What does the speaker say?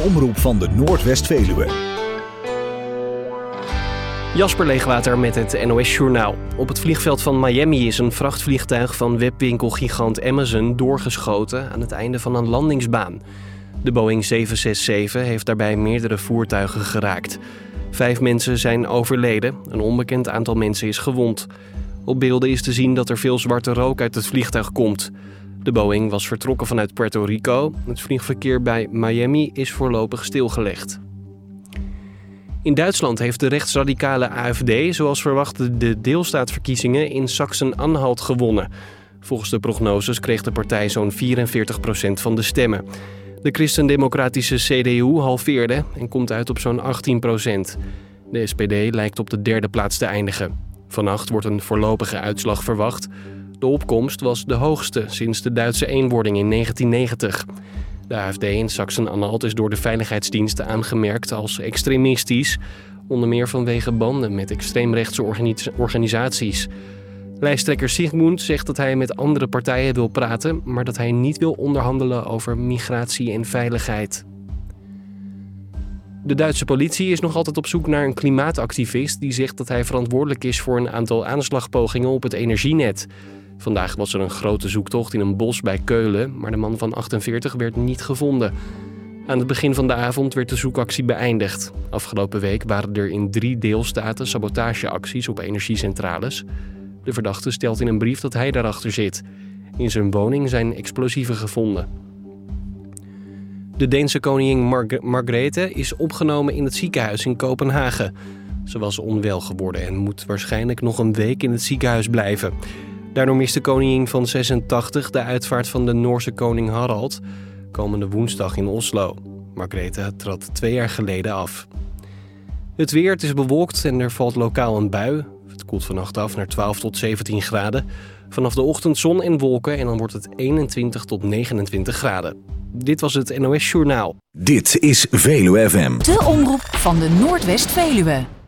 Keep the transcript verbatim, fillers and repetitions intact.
omroep van de Noordwest-Veluwe. Jasper Leegwater met het N O S-journaal. Op het vliegveld van Miami is een vrachtvliegtuig van webwinkelgigant Amazon doorgeschoten aan het einde van een landingsbaan. De Boeing zeven zes zeven heeft daarbij meerdere voertuigen geraakt. Vijf mensen zijn overleden, een onbekend aantal mensen is gewond. Op beelden is te zien dat er veel zwarte rook uit het vliegtuig komt. De Boeing was vertrokken vanuit Puerto Rico. Het vliegverkeer bij Miami is voorlopig stilgelegd. In Duitsland heeft de rechtsradicale A F D, zoals verwacht, de deelstaatverkiezingen in Sachsen-Anhalt gewonnen. Volgens de prognoses kreeg de partij zo'n vierenveertig procent van de stemmen. De christendemocratische C D U halveerde en komt uit op zo'n achttien procent. De S P D lijkt op de derde plaats te eindigen. Vannacht wordt een voorlopige uitslag verwacht. De opkomst was de hoogste sinds de Duitse eenwording in negentien negentig. De A F D in Sachsen-Anhalt is door de veiligheidsdiensten aangemerkt als extremistisch, onder meer vanwege banden met extreemrechtse organis- organisaties. Lijsttrekker Sigmund zegt dat hij met andere partijen wil praten, maar dat hij niet wil onderhandelen over migratie en veiligheid. De Duitse politie is nog altijd op zoek naar een klimaatactivist die zegt dat hij verantwoordelijk is voor een aantal aanslagpogingen op het energienet. Vandaag was er een grote zoektocht in een bos bij Keulen, maar de man van achtenveertig werd niet gevonden. Aan het begin van de avond werd de zoekactie beëindigd. Afgelopen week waren er in drie deelstaten sabotageacties op energiecentrales. De verdachte stelt in een brief dat hij daarachter zit. In zijn woning zijn explosieven gevonden. De Deense koningin Marg- Margrethe is opgenomen in het ziekenhuis in Kopenhagen. Ze was onwel geworden en moet waarschijnlijk nog een week in het ziekenhuis blijven. Daardoor mist de koningin van zesentachtig de uitvaart van de Noorse koning Harald komende woensdag in Oslo. Margrethe trad twee jaar geleden af. Het weer, het is bewolkt en er valt lokaal een bui. Het koelt vannacht af naar twaalf tot zeventien graden. Vanaf de ochtend zon en wolken en dan wordt het eenentwintig tot negenentwintig graden. Dit was het N O S Journaal. Dit is Veluwe F M. De omroep van de Noordwest-Veluwe.